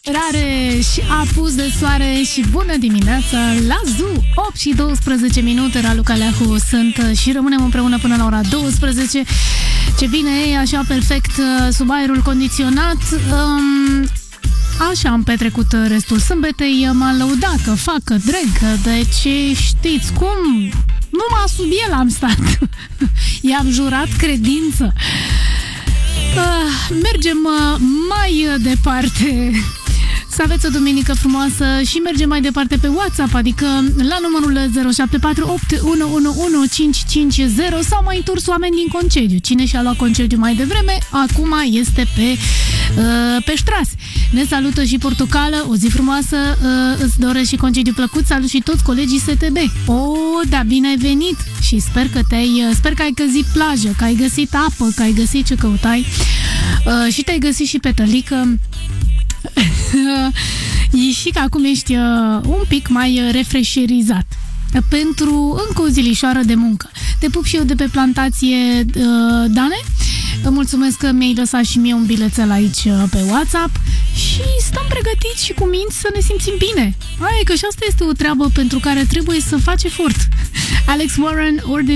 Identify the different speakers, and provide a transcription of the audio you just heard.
Speaker 1: Rare și apus de soare și bună dimineața la Zoo. 8 și 12 minute, Raluca Leahu sunt și rămânem împreună până la ora 12. Ce bine e, așa perfect, sub aerul condiționat. Așa am petrecut restul sâmbetei, m-am lăudat că fac, că dreg, deci știți cum, numai sub el am stat. I-am jurat credință. Mergem mai departe. Să aveți o duminică frumoasă și mergem mai departe pe WhatsApp, adică la numărul 0748111550 sau mai întors oameni din concediu. Cine și-a luat concediu mai devreme, acum este pe ștras. Ne salută și Portocală, o zi frumoasă, îți doresc și concediu plăcut, salut și toți colegii STB. Da, bine ai venit și sper că ai găsit plajă, că ai găsit apă, că ai găsit ce căutai și te-ai găsit și pe tălică. Și că acum ești un pic mai refreșerizat pentru încă o zilișoară de muncă. Te pup și eu de pe plantație, Dane. Îmi mulțumesc că mi-ai lăsat și mie un bilețel aici pe WhatsApp și stăm pregătiți și cu minți să ne simțim bine. Că și asta este o treabă pentru care trebuie să faci efort. Alex Warren,